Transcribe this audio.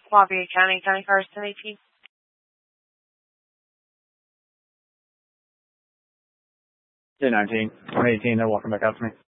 Wabi County, County First, 1018. 1019, 118, they're walking back out to me.